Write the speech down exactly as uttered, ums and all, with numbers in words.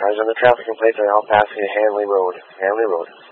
Cars on the traffic and plates are all passing Hanley Road. Hanley Road.